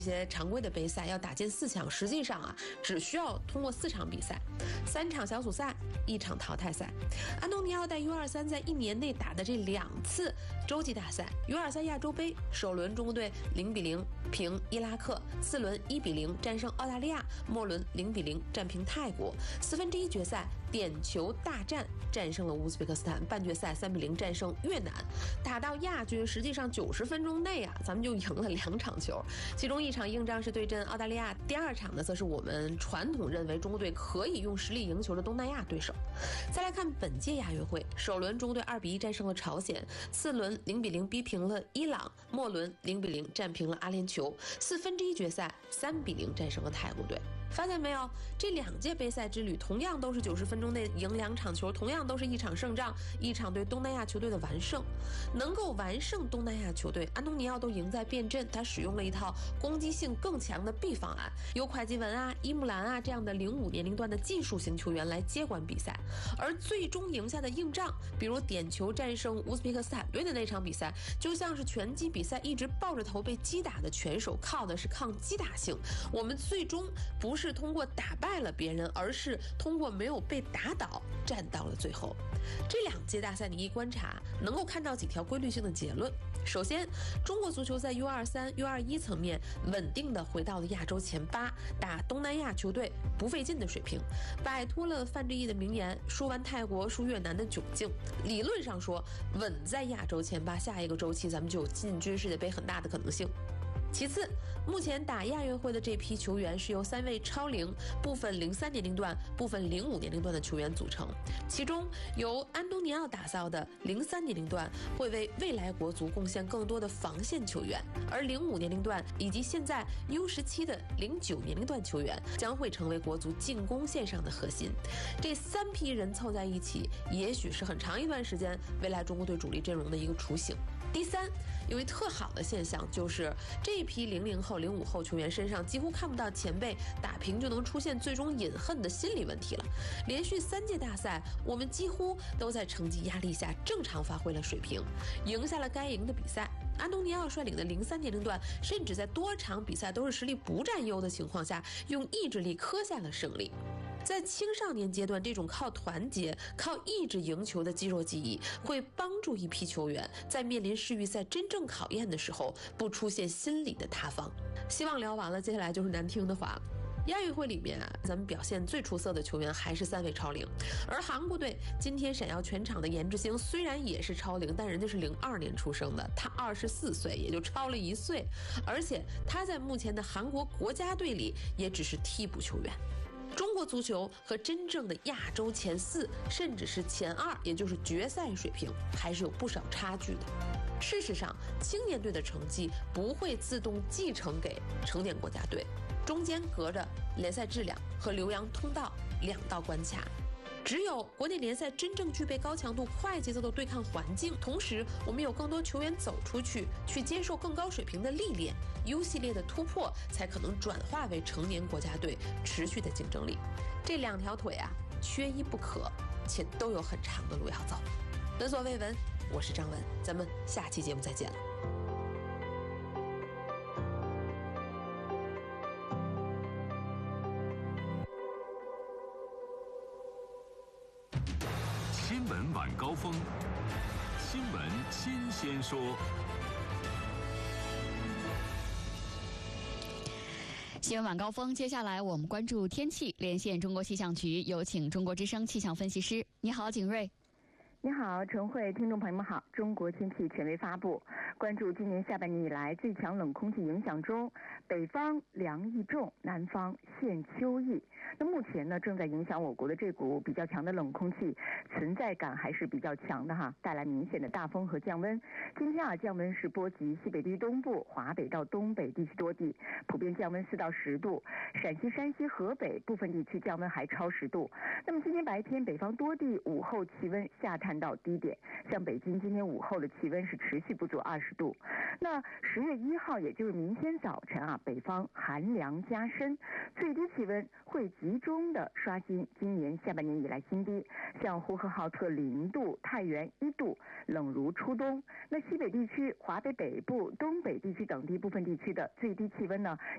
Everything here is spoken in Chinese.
一些常规的杯赛要打进4强，实际上啊，只需要通过4场比赛，3场小组赛，1场淘汰赛。安东尼奥带 U23 在1年内打的这2次洲际大赛 ，U23 亚洲杯首轮中国队0-0平伊拉克，次轮1-0战胜澳大利亚，末轮0-0战平泰国，4分之1决赛点球大战战胜了乌兹别克斯坦，半决赛3-0战胜越南。打到亚军，实际上90分钟内啊，咱们就赢了2场球，其中1场硬仗是对阵澳大利亚，第2场呢，则是我们传统认为中国队可以用实力赢球的东南亚对手。再来看本届亚运会，首轮中国队2-1战胜了朝鲜，次轮0-0逼平了伊朗，末轮0-0战平了阿联酋，4分之1决赛3-0战胜了泰国队。发现没有，这2届杯赛之旅同样都是90分钟内赢2场球，同样都是1场胜仗，1场对东南亚球队的完胜。能够完胜东南亚球队，安东尼奥都赢在变阵，他使用了一套攻击性更强的 B 方案，由蒯基文啊、伊木兰啊这样的05年龄段的技术型球员来接管比赛，而最终赢下的硬仗，比如点球战胜乌兹别克斯坦队的那场比赛，就像是拳击比赛一直抱着头被击打的拳手，靠的是抗击打性。我们最终不是通过打败了别人，而是通过没有被打倒站到了最后。这2届大赛你一观察，能够看到几条规律性的结论。首先，中国足球在 U23、U21 层面稳定的回到了亚洲前8，打东南亚球队不费劲的水平，摆脱了范志毅的名言输完泰国输越南的窘境。理论上说，稳在亚洲前8，下一个周期咱们就有进军世界杯很大的可能性。其次，目前打亚运会的这批球员是由3位超龄、部分03年龄段、部分05年龄段的球员组成，其中由安东尼奥打造的03年龄段会为未来国足贡献更多的防线球员，而05年龄段以及现在 U17 的09年龄段球员将会成为国足进攻线上的核心。这3批人凑在一起，也许是很长一段时间未来中国队主力阵容的一个雏形。第3，有一特好的现象，就是这批00后、05后球员身上几乎看不到前辈打平就能出现最终饮恨的心理问题了。连续3届大赛，我们几乎都在成绩压力下正常发挥了水平，赢下了该赢的比赛。安东尼奥率领的03年龄段，甚至在多场比赛都是实力不占优的情况下，用意志力磕下了胜利。在青少年阶段，这种靠团结、靠意志赢球的肌肉记忆，会帮助一批球员在面临世预赛真正考验的时候，不出现心理的塌方。希望聊完了，接下来就是难听的话了。亚运会里面啊，咱们表现最出色的球员还是3位超龄，而韩国队今天闪耀全场的颜值星虽然也是超龄，但人家是02年出生的，他24岁，也就超了1岁，而且他在目前的韩国国家队里也只是替补球员。中国足球和真正的亚洲前4，甚至是前2，也就是决赛水平，还是有不少差距的。事实上，青年队的成绩不会自动继承给成年国家队，中间隔着联赛质量和留洋通道2道关卡。只有国内联赛真正具备高强度、快节奏的对抗环境，同时我们有更多球员走出去，去接受更高水平的历练 ，U 系列的突破才可能转化为成年国家队持续的竞争力。这2条腿啊，缺一不可，且都有很长的路要走。闻所未闻，我是张文，咱们下期节目再见了。 新闻晚高峰，新闻新鲜说。 新闻晚高峰，接下来我们关注天气，连线中国气象局，有请中国之声气象分析师。你好，景瑞。 你好，陈慧，听众朋友们好。中国天气权威发布，关注今年下半年以来最强冷空气影响中，北方凉意重，南方现秋意。那目前呢，正在影响我国的这股比较强的冷空气，存在感还是比较强的哈，带来明显的大风和降温。今天降温是波及西北地区东部、华北到东北地区多地，普遍降温4到10度。陕西、山西、河北部分地区降温还超10度。那么今天白天北方多地午后气温下探到低点，像北京今天午后的气温是持续不足20度。那10月1号，也就是明天早晨北方寒凉加深，最低气温会集中的刷新今年下半年以来新低，像呼和浩特0度，太原1度，冷如初冬。那西北地区、华北北部、东北地区等地部分地区的最低气温呢，